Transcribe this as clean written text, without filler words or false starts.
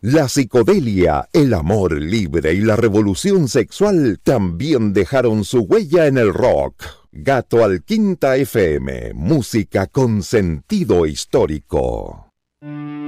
La psicodelia, el amor libre y la revolución sexual también dejaron su huella en el rock. Gato al Quinta FM, música con sentido histórico.